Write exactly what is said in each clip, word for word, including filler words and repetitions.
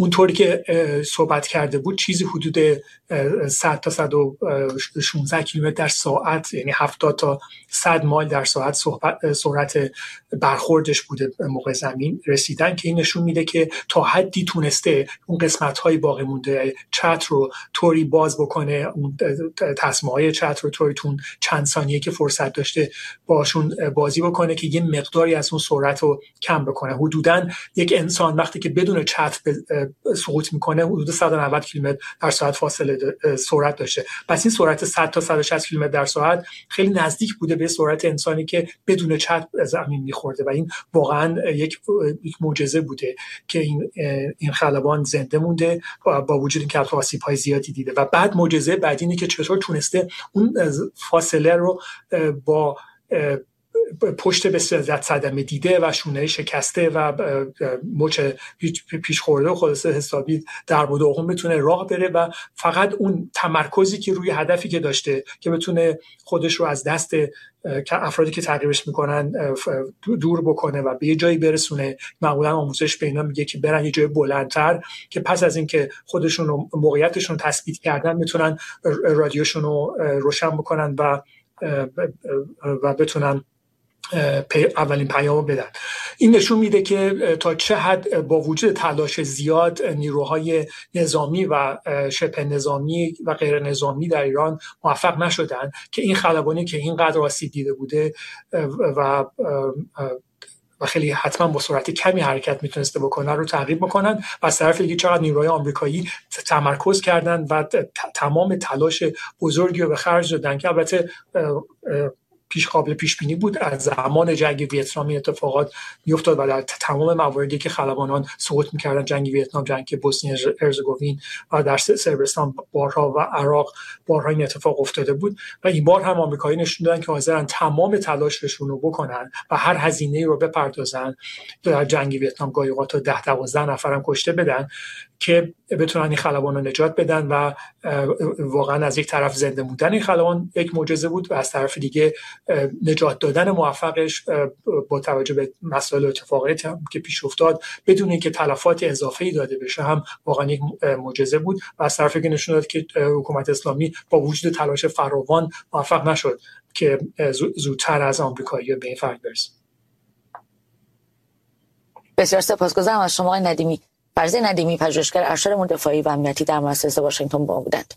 اونطوری که صحبت کرده بود چیزی حدود صد تا صد و شانزده کیلومتر در ساعت، یعنی هفتاد تا صد مایل در ساعت سرعت برخوردش بوده موقع زمین رسیدن، که این نشون میده که تا حدی تونسته اون قسمت‌های باقی مونده چتر رو طوری باز بکنه، اون تسمه‌های چتر رو طوری تون چند ثانیه که فرصت داشته باشون بازی بکنه که یه مقداری از اون سرعت رو کم بکنه. حدوداً یک انسان وقتی که بدون چتر سقوط میکنه حدود صد و نود کیلومتر در ساعت فاصله سرعت داشته. پس این سرعت صد تا صد و شصت کیلومتر در ساعت خیلی نزدیک بوده به سرعت انسانی که بدون چتر زمین میخورده و این واقعا یک یک معجزه بوده که این این خلبان زنده مونده با وجود اینکه آسیب‌های زیادی دیده. و بعد معجزه بعد اینه که چطور تونسته اون فاصله رو با پشت به صدمه دیده و شونه شکسته و مچ پیش خورده و خلاصه حسابی در و داغون بتونه راه بره و فقط اون تمرکزی که روی هدفی که داشته که بتونه خودش رو از دست افرادی که تعقیبش میکنن دور بکنه و به یه جایی برسونه. معمولا آموزش به اینا میگه که برن یه جای بلندتر که پس از اینکه خودشون رو موقعیتشون تثبیت کردن میتونن رادیوشون رو روشن بکنن و و بتونن اولین پیامو بدن. این نشون میده که تا چه حد با وجود تلاش زیاد نیروهای نظامی و شبه نظامی و غیر نظامی در ایران موفق نشدن که این خلبانی که اینقدر آسیب دیده بوده و و خیلی حتما با سرعت کمی حرکت میتونسته بکنن رو تعقیب بکنن و از طرف دیگه چقدر نیروهای آمریکایی تمرکز کردن و تمام تلاش بزرگی رو به خرج دادن که البته پیش قابل پیش بینی بود. از زمان جنگ ویتنام این اتفاقات میافتاد و در تمام مواردی که خلبانان سقوط میکردن، جنگ ویتنام، جنگ بوسنی هرزگوین و در سربستان بارها و عراق بارها این اتفاق افتاده بود و این بار هم آمریکایی نشون دادن که حاضرن تمام تلاششون رو بکنن و هر هزینه‌ای رو بپردازن. در جنگ ویتنام گاهی اوقات تا ده دوازده نفرم کشته بدن که بتونن این خلبان رو نجات بدن و واقعا از یک طرف زنده موندن این خلبان یک معجزه بود و از طرف دیگه نجات دادن موفقش با توجه به مسائل اتفاقاتی که پیش افتاد بدون اینکه تلفات اضافه‌ای داده بشه هم واقعا یک معجزه بود و از طرفی که نشون داد که حکومت اسلامی با وجود تلاش فراوان موفق نشد که زودتر از آمریکایی‌ها به این فرد برسه. بسیار سپاسگزارم از شما آقای ندیمی. فرزین ندیمی، پژوهشگر ارشد امور دفاعی و امنیتی در مؤسسه واشنگتن با ما بودند.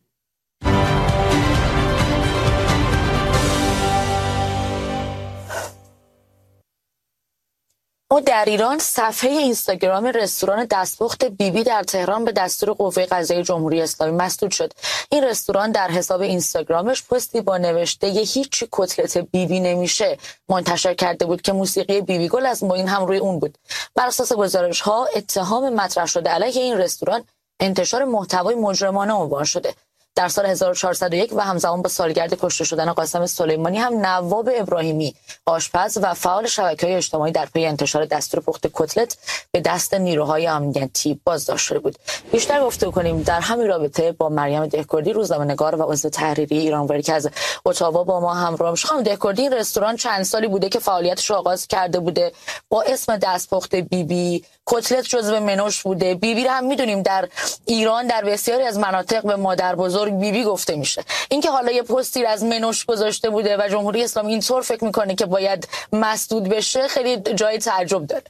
او در ایران صفحه اینستاگرام رستوران دستپخت بیبی در تهران به دستور قوه قضاییه جمهوری اسلامی مسدود شد. این رستوران در حساب اینستاگرامش پستی با نوشته "یه هیچ کتلت بیبی نمیشه" منتشر کرده بود که موسیقی بیبی گل از معین هم روی اون بود. بر اساس گزارش‌ها اتهام مطرح شده علیه این رستوران انتشار محتوای مجرمانه عنوان شده. در سال هزار و چهارصد و یک و همزمان با سالگرد کشته شدن قاسم سلیمانی هم نواب ابراهیمی، آشپز و فعال شبکه‌های اجتماعی در پی انتشار دستور پخت کتلت به دست نیروهای امنیتی بازداشت شده بود. بیشتر گفتگو کنیم در همین رابطه با مریم دهکردی، روزنامه‌نگار و عضو تحریریه ایرانوری که از اتاوا با ما همراه میشه. خانم دهکردی، این رستوران چند سالی بوده که فعالیتش رو آغاز کرده بوده با اسم دستپخت بیبی. کتلت جزو منوش بوده. بیبی رو هم میدونیم در ایران در بسیاری از مناطق به مادر بزرگ بیبی گفته میشه. اینکه حالا یه پستی از منوش گذاشته بوده و جمهوری اسلامی اینطور فکر میکنه که باید مسدود بشه خیلی جای تعجب داره.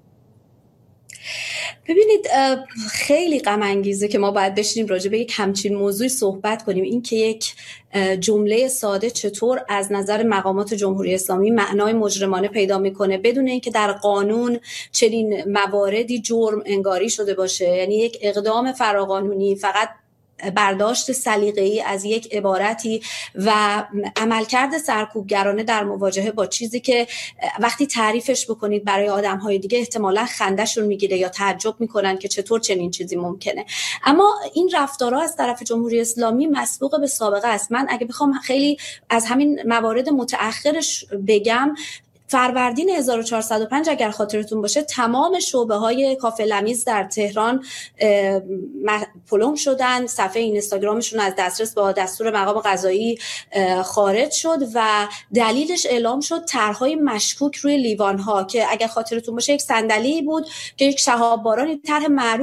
ببینید خیلی غم انگیزه که ما باید بشینیم راجع به یک همچین موضوعی صحبت کنیم. این که یک جمله ساده چطور از نظر مقامات جمهوری اسلامی معنای مجرمانه پیدا میکنه بدون اینکه در قانون چنین مواردی جرم انگاری شده باشه، یعنی یک اقدام فراقانونی، فقط برداشت سلیقه‌ای از یک عبارتی و عملکرد سرکوبگرانه در مواجهه با چیزی که وقتی تعریفش بکنید برای آدم‌های دیگه احتمالاً خنده‌شون میگیره یا تعجب میکنن که چطور چنین چیزی ممکنه. اما این رفتارها از طرف جمهوری اسلامی مسبوق به سابقه است. من اگه بخوام خیلی از همین موارد متأخرش بگم، فروردین هزار و چهارصد و پنج اگر خاطرتون باشه تمام شعبه های کافه لمیز در تهران پلم شدن، صفحه اینستاگرامشون از دسترس با دستور مقام قضایی خارج شد و دلیلش اعلام شد طرحهای مشکوک روی لیوان ها که اگر خاطرتون باشه یک صندلی بود که یک شهاب باران طرح معروف